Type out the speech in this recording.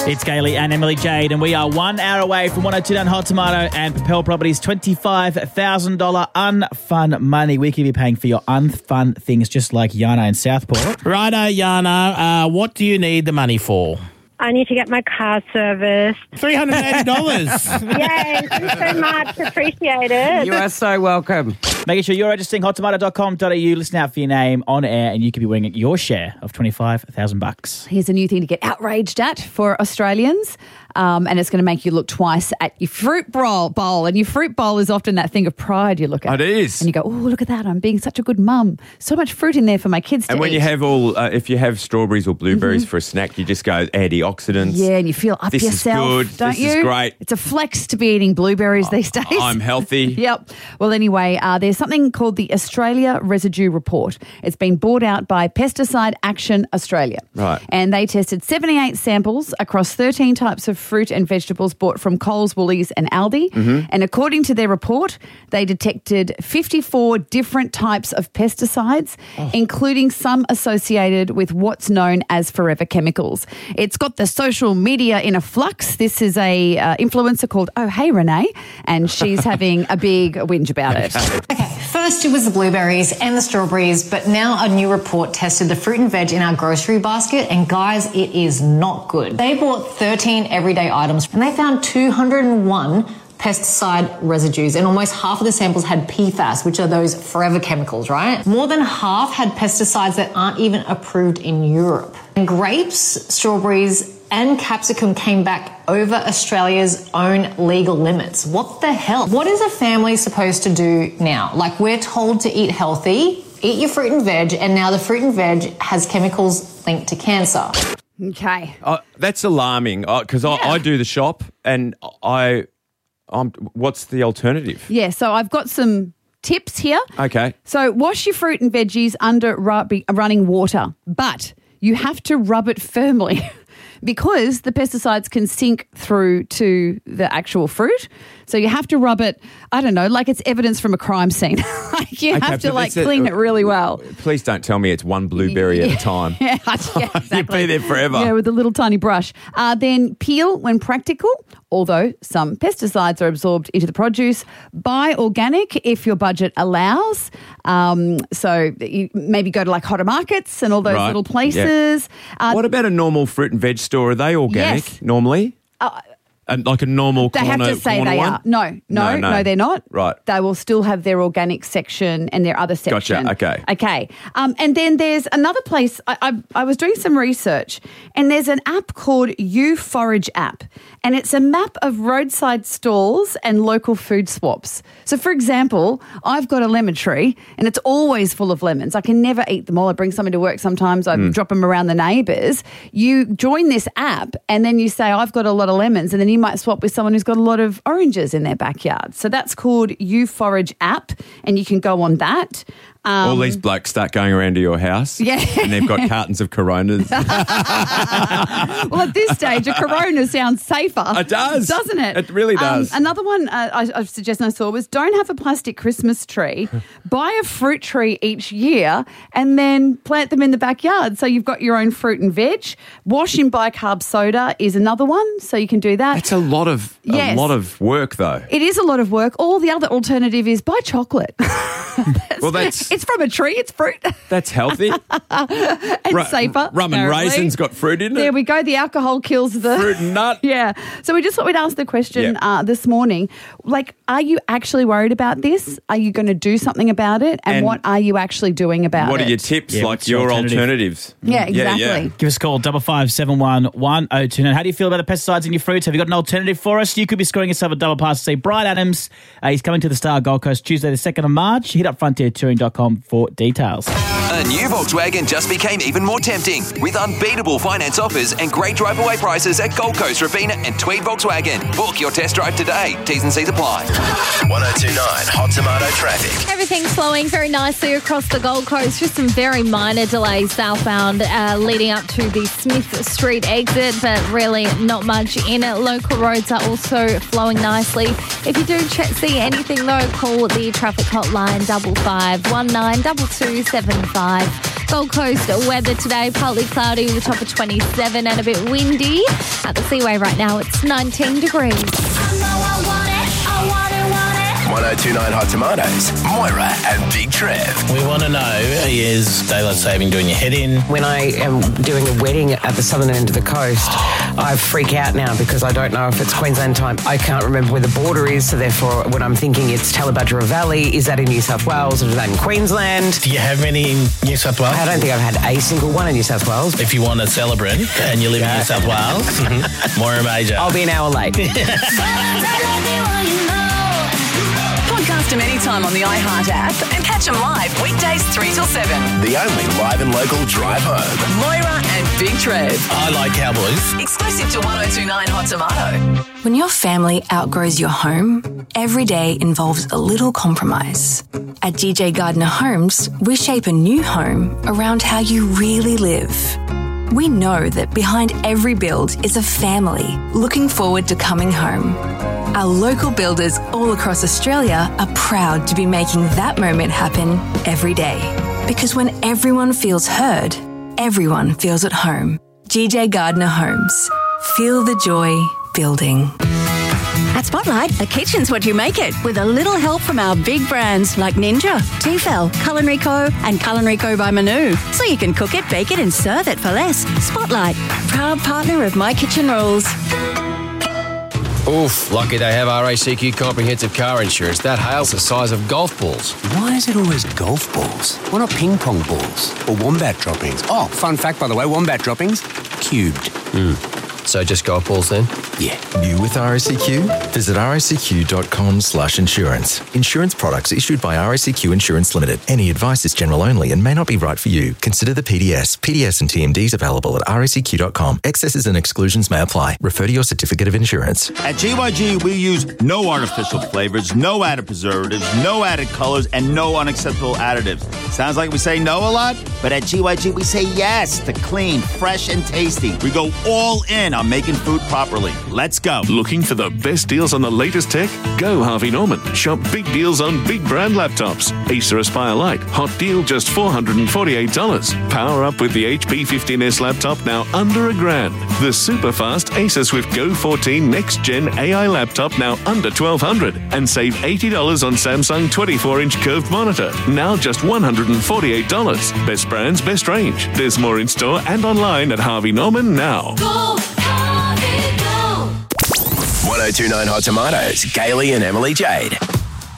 It's Gailey and Emily Jade, and we are 1 hour away from 102.9 Hot Tomato and Propel Properties $25,000 unfun money. We could be paying for your unfun things just like Yana in Southport. Righto, Yana. What do you need the money for? I need to get my car serviced. $380. Yay, thanks so much. Appreciate it. You are so welcome. Making sure you're registering hottomato.com.au, listen out for your name on air, and you could be winning your share of $25,000. Here's a new thing to get outraged at for Australians, and it's going to make you look twice at your fruit bowl. And your fruit bowl is often that thing of pride you look at. It is. And you go, oh, look at that. I'm being such a good mum. So much fruit in there for my kids to And when eat. you have if you have strawberries or blueberries for a snack, you just go antioxidants. Yeah, and you feel up This is yourself, good. don't This you? is great. It's a flex to be eating blueberries these days. I'm healthy. Yep. Well, anyway, there's something called the Australia Residue Report. It's been brought out by Pesticide Action Australia. Right. And they tested 78 samples across 13 types of fruit and vegetables bought from Coles, Woolies and Aldi. Mm-hmm. And according to their report, they detected 54 different types of pesticides, including some associated with what's known as forever chemicals. It's got the social media in a flux. This is a influencer called Oh Hey Renee, and she's having a big whinge about it. Okay, first it was the blueberries and the strawberries, but now a new report tested the fruit and veg in our grocery basket, and guys, it is not good. They bought 13 everyday items and they found 201 pesticide residues, and almost half of the samples had PFAS, which are those forever chemicals, right? More than half had pesticides that aren't even approved in Europe. And grapes, strawberries, and capsicum came back over Australia's own legal limits. What the hell? What is a family supposed to do now? Like, we're told to eat healthy, eat your fruit and veg, and now the fruit and veg has chemicals linked to cancer. Okay. That's alarming because I do the shop and what's the alternative? Yeah, so I've got some tips here. Okay. So wash your fruit and veggies under running water, but you have to rub it firmly because the pesticides can sink through to the actual fruit. So you have to rub it, I don't know, like it's evidence from a crime scene. Like you have to clean it really well. Please don't tell me it's one blueberry at a time. Yeah, exactly. You'd be there forever. Yeah, with a little tiny brush. Then peel when practical, although some pesticides are absorbed into the produce. Buy organic if your budget allows. So you maybe go to like Hotter Markets and all those little places. Yeah. What about a normal fruit and veg store? Are they organic Yes. normally? And like a normal They corner, have to say corner they one? are. No, they're not. Right. They will still have their organic section and their other section. Gotcha, okay. Okay. And then there's another place. I was doing some research, and there's an app called YouForage app, and it's a map of roadside stalls and local food swaps. So, for example, I've got a lemon tree, and it's always full of lemons. I can never eat them all. I bring some into work sometimes. I drop them around the neighbours. You join this app, and then you say, I've got a lot of lemons, and then you might swap with someone who's got a lot of oranges in their backyard. So that's called YouForage app, and you can go on that. All these blokes start going around to your house and they've got cartons of Coronas. Well, at this stage, a Corona sounds safer. It does. Doesn't it? It really does. Another one I suggested I saw was don't have a plastic Christmas tree. Buy a fruit tree each year and then plant them in the backyard. So you've got your own fruit and veg. Wash in bicarb soda is another one. So you can do that. That's a lot of work though. It is a lot of work. Or the other alternative is buy chocolate. It's from a tree. It's fruit. That's healthy. And safer. Rum and apparently. raisins got fruit in it. There we go. The alcohol kills the Fruit and nut. Yeah. So we just thought we'd ask the question this morning. Like, are you actually worried about this? Are you going to do something about it? And what are you actually doing about it? What are your tips? Yeah, like what's your your alternative? alternatives? Yeah, exactly. Yeah. Give us a call, 5571 1029. How do you feel about the pesticides in your fruits? Have you got an alternative for us? You could be scoring yourself a double pass to see Brian Adams. He's coming to the Star Gold Coast Tuesday the 2nd of March. Hit up frontiertouring.com for details. A new Volkswagen just became even more tempting with unbeatable finance offers and great drive-away prices at Gold Coast, Ravina and Tweed Volkswagen. Book your test drive today. T's and C's apply. 102.9 Hot Tomato traffic. Everything's flowing very nicely across the Gold Coast. Just some very minor delays southbound leading up to the Smith Street exit, but really not much in it. Local roads are also flowing nicely. If you do see anything though, call the traffic hotline 5519 2275. Gold Coast weather today, partly cloudy with a top of 27 and a bit windy. At the Seaway right now, it's 19 degrees. 1029 Hot Tomatoes, Moira and Big Trev. We want to know, is daylight saving doing your head in? When I am doing a wedding at the southern end of the coast, I freak out now because I don't know if it's Queensland time. I can't remember where the border is, so therefore when I'm thinking it's Tallebudgera Valley, is that in New South Wales or is that in Queensland? Do you have many in New South Wales? I don't think I've had a single one in New South Wales. If you want a celebrant and you live in New South Wales, Moira Major. I'll be an hour late. Podcast them anytime on the iHeart app and catch them live weekdays 3 till 7. The only live and local drive home. Moira and Big Trev. I like Cowboys. Exclusive to 1029 Hot Tomato. When your family outgrows your home, every day involves a little compromise. At DJ Gardner Homes, we shape a new home around how you really live. We know that behind every build is a family looking forward to coming home. Our local builders all across Australia are proud to be making that moment happen every day. Because when everyone feels heard, everyone feels at home. GJ Gardner Homes. Feel the joy building. At Spotlight, a kitchen's what you make it, with a little help from our big brands like Ninja, Tefal, Culinary Co. and Culinary Co. by Manu. So you can cook it, bake it and serve it for less. Spotlight, proud partner of My Kitchen Rules. Oof, lucky they have RACQ comprehensive car insurance. That hail's the size of golf balls. Why is it always golf balls? Why not ping pong balls or wombat droppings? Oh, fun fact, by the way, wombat droppings, cubed. So just golf balls then? Yeah. New with RACQ? Visit racq.com/insurance. Insurance products issued by RACQ Insurance Limited. Any advice is general only and may not be right for you. Consider the PDS. PDS and TMDs available at racq.com. Excesses and exclusions may apply. Refer to your certificate of insurance. At GYG, we use no artificial flavors, no added preservatives, no added colors, and no unacceptable additives. Sounds like we say no a lot, but at GYG, we say yes to clean, fresh, and tasty. We go all in on making food properly. Let's go. Looking for the best deals on the latest tech? Go Harvey Norman. Shop big deals on big brand laptops. Acer Aspire Lite. Hot deal just $448. Power up with the HP 15S laptop now under $1,000. The super fast Acer Swift Go 14 Next Gen AI laptop now under $1,200. And save $80 on Samsung 24-inch curved monitor. Now just $148. Best brands, best range. There's more in store and online at Harvey Norman now. Go, Harvey, go. 1029 Hot Tomatoes, Gailey and Emily Jade.